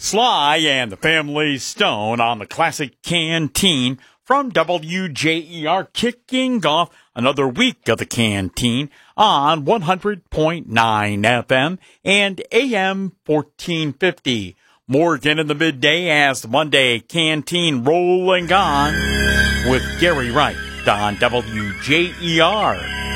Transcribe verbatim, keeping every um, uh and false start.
Sly and the Family Stone on the Classic Canteen from W J E R, kicking off another week of the Canteen on one hundred point nine F M and A M fourteen fifty. Morgan in the midday as the Monday Canteen rolling on with Gary Wright on W J E R.